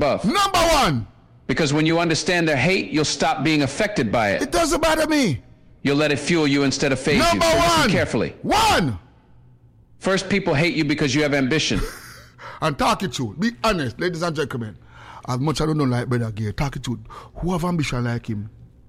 above. Number one. Because when you understand their hate, you'll stop being affected by it. It doesn't bother me. You'll let it fuel you instead of phase you. Number So one. listen carefully. One. First, people hate you because you have ambition. And talk it truth. Be honest, ladies and gentlemen. As much as I don't know like Brother Gay, talk it truth. Who have ambition like him?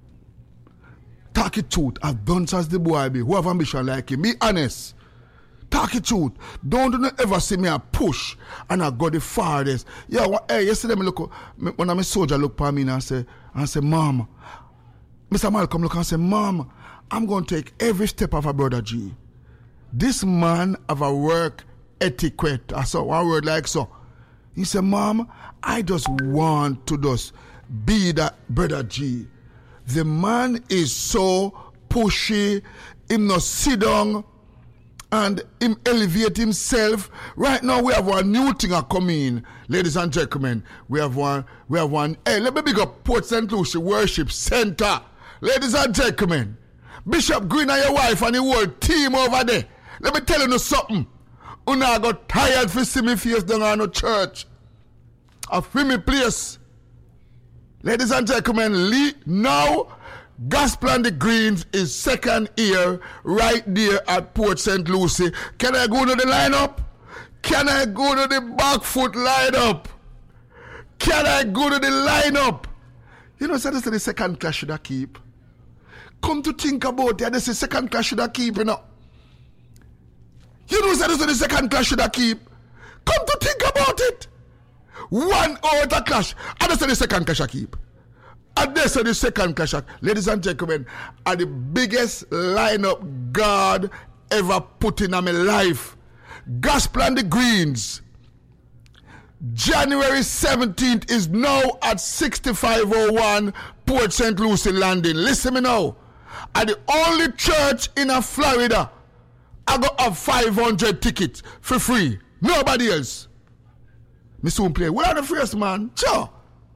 Talk it truth. As blunt as the boy be. Who have ambition like him? Be honest. Talk it truth. Don't ever see me a push and I go the farthest. Yeah, hey, yesterday when I'm a soldier look for me and say, Mom, Mr. Malcolm look and say, Mom, I'm going to take every step of a Brother G. This man have a work etiquette. I saw one word like so. He said, Mom, I just want to just be that Brother G. The man is so pushy, him not sit down and him elevate himself. Right now we have one new thing coming, ladies and gentlemen. We have one, hey, let me big up Port St. Lucie Worship Center. Ladies and gentlemen, Bishop Green and your wife and the whole team over there. Let me tell you something. Una got tired for see me face down on no church. A filmy place. Ladies and gentlemen, now Gospel and the Greens is second year right there at Port St. Lucie. Can I go to the lineup? Can I go to the back foot lineup? Can I go to the lineup? You know, so this is the second class should I keep. Come to think about it, this is the second class should I keep, you know. You know, so this is the second clash should I keep. Come to think about it. One outer clash. And this is the second clash I keep. And this is the second clash. Ladies and gentlemen, are the biggest lineup God ever put in my life. Gospel and the Greens. January 17th is now at 6501 Port St. Lucie Landing. Listen me now. At the only church in Florida, I got have 500 tickets for free. Nobody else. Me soon play. What are the first man? Sure.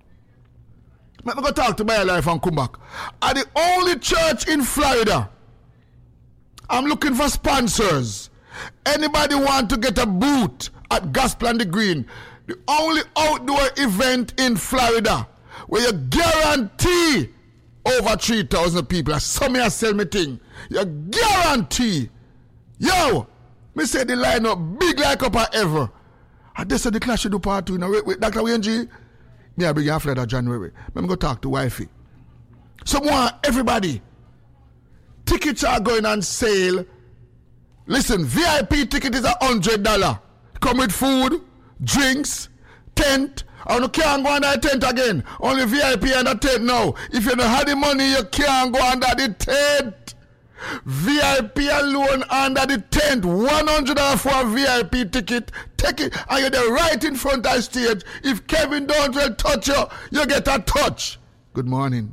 Let me go talk to my life and come back. At the only church in Florida, I'm looking for sponsors. Anybody want to get a booth at Gospel and the Green? The only outdoor event in Florida where you guarantee over 3,000 people. That's some me sell me thing. You guarantee. Yo, me say the lineup big like up ever. And this is the clash you do part 2. You know, with Dr. Wayne G. Me I bring you after that January. Let me go talk to wifey. Someone, everybody. Tickets are going on sale. Listen, VIP ticket is $100. Come with food, drinks, tent. And you can't go under the tent again. Only VIP under the tent now. If you don't have the money, you can't go under the tent. VIP alone under the tent. $100 for a VIP ticket. Take it and you're there right in front of the stage. If Kevin don't well touch you, you get a touch. Good morning.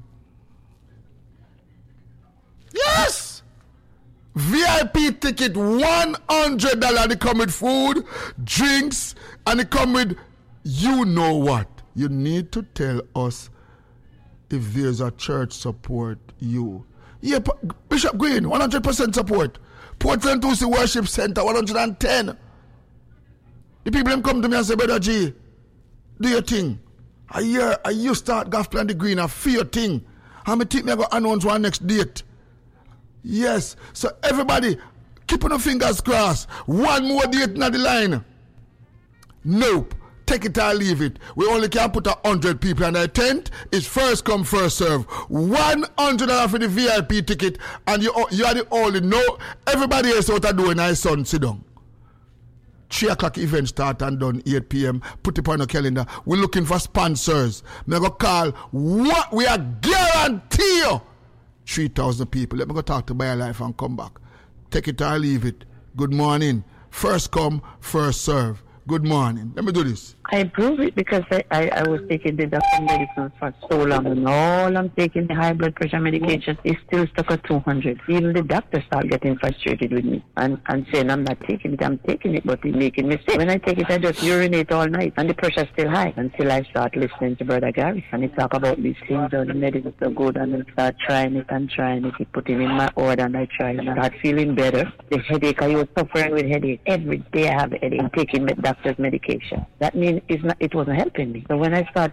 Yes! VIP ticket $100. They come with food, drinks, and they come with you know what. You need to tell us if there's a church support you. Yeah, Bishop Green, 100% support. Port St. Lucie Worship Center, 110. The people them come to me and say, Brother G, do your thing. I hear you start Gospel and the Green, I feel your thing. And I think me go announce one next date. Yes. So everybody, keep on your fingers crossed. One more date in the line. Nope. Take it or leave it. We only can put 100 people in the tent. It's first come, first serve. $100 for the VIP ticket, and you are the only. No, everybody else out there doing nice son, sit down. 3 o'clock event start and done 8 p.m. Put it on the calendar. We're looking for sponsors. I'm going to call what we are guarantee you 3,000 people. Let me go talk to BioLife and come back. Take it or leave it. Good morning. First come, first serve. Good morning. Let me do this. I approve it because I was taking the doctor medicine for so long, and all I'm taking the high blood pressure medication is still stuck at 200. Even the doctor started getting frustrated with me and saying I'm not taking it, I'm taking it, but it's making me sick. When I take it, I just urinate all night, and the pressure's still high until I start listening to Brother Gary, and he talk about these things, and the medicine is so good, and I start trying it, he put it in my order, and I try it, and I start feeling better. The headache, I was suffering with headache. Every day I have a headache. I'm taking the doctor's medication. That means it wasn't helping me. So when I start